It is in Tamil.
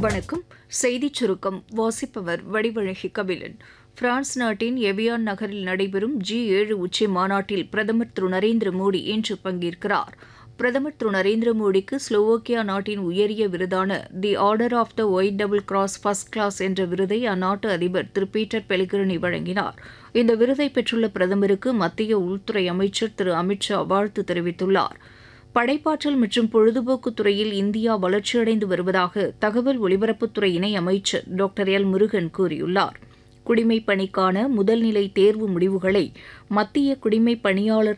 வணக்கம். செய்திச் சுருக்கம் வாசிப்பவர் வடிவழகி கபிலன். பிரான்ஸ் நாட்டின் எவியான் நகரில் நடைபெறும் G7 உச்சி மாநாட்டில் பிரதமர் திரு நரேந்திர மோடி இன்று பங்கேற்கிறார். பிரதமர் திரு நரேந்திர மோடிக்கு ஸ்லோவோக்கியா நாட்டின் உயரிய விருதான the order of the white double cross first class என்ற விருதை அந்நாட்டு அதிபர் திரு பீட்டர் பெலிகிரினி வழங்கினார். இந்த விருதை பெற்றுள்ள பிரதமருக்கு மத்திய உள்துறை அமைச்சர் திரு அமித் ஷா வாழ்த்து தெரிவித்துள்ளார். படைப்பாற்றல் மற்றும் பொழுதுபோக்குத் துறையில் இந்தியா வளர்ச்சியடைந்து வருவதாக தகவல் ஒலிபரப்புத்துறை இணை அமைச்சர் டாக்டர் எல் முருகன் கூறியுள்ளார். குடிமைப் பணிக்கான முதல்நிலை தேர்வு முடிவுகளை மத்திய குடிமைப் பணியாளர்